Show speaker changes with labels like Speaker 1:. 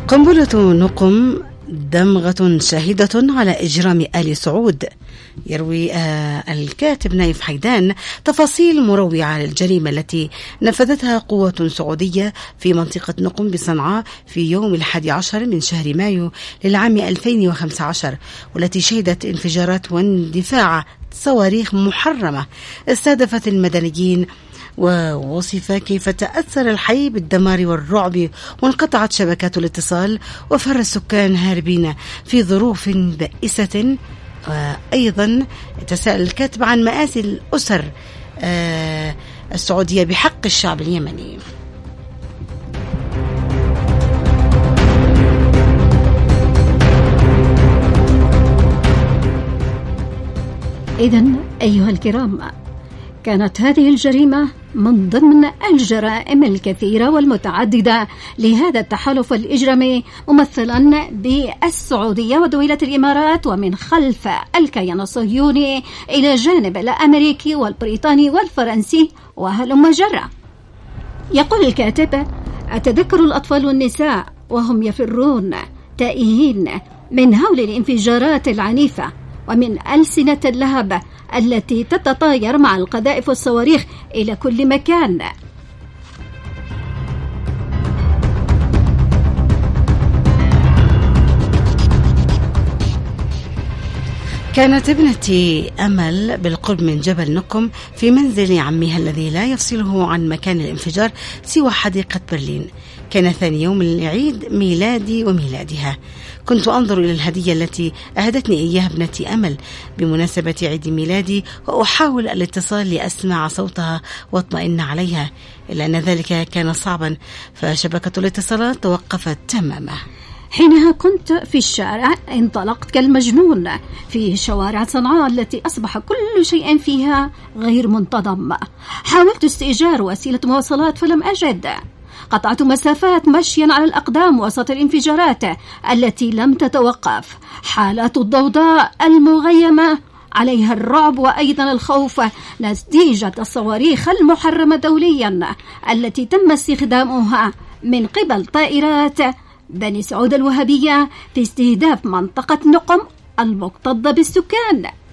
Speaker 1: قنبلة نقم دمغة شاهدة على إجرام آل سعود. يروي الكاتب نايف حيدان تفاصيل مروعة للجريمة التي نفذتها قوة سعودية في منطقة نقم بصنعاء في يوم 11 من شهر مايو للعام 2015، والتي شهدت انفجارات واندفاع صواريخ محرمة استهدفت المدنيين. ووصف كيف تأثر الحي بالدمار والرعب، وانقطعت شبكات الاتصال، وفر السكان هاربين في ظروف بائسة. أيضا تساءل الكاتب عن مآسي الأسر السعودية بحق الشعب اليمني.
Speaker 2: إذن أيها الكرام، كانت هذه الجريمة من ضمن الجرائم الكثيرة والمتعددة لهذا التحالف الإجرامي ممثلا بالسعودية ودولة الإمارات، ومن خلف الكيان الصهيوني إلى جانب الأمريكي والبريطاني والفرنسي وهلم جرة. يقول الكاتب: أتذكر الأطفال والنساء وهم يفرون تائهين من هول الانفجارات العنيفة ومن ألسنة اللهب التي تتطاير مع القذائف والصواريخ إلى كل مكان.
Speaker 1: كانت ابنتي أمل بالقرب من جبل نقم في منزل عمها الذي لا يفصله عن مكان الانفجار سوى حديقة برلين. كان ثاني يوم العيد ميلادي وميلادها. كنت أنظر إلى الهدية التي أهدتني إياها ابنتي أمل بمناسبة عيد ميلادي، وأحاول الاتصال لأسمع صوتها واطمئن عليها، إلا أن ذلك كان صعبا، فشبكة الاتصالات توقفت تماما.
Speaker 2: حينها كنت في الشارع، انطلقت كالمجنون في شوارع صنعاء التي أصبح كل شيء فيها غير منتظم. حاولت استئجار وسيلة مواصلات فلم أجد. قطعت مسافات مشيا على الأقدام وسط الانفجارات التي لم تتوقف. حالات الضوضاء المغيمة عليها الرعب وأيضا الخوف نتيجة الصواريخ المحرمة دوليا التي تم استخدامها من قبل طائرات بني سعود الوهابية في استهداف منطقة نقم المكتظة بالسكان.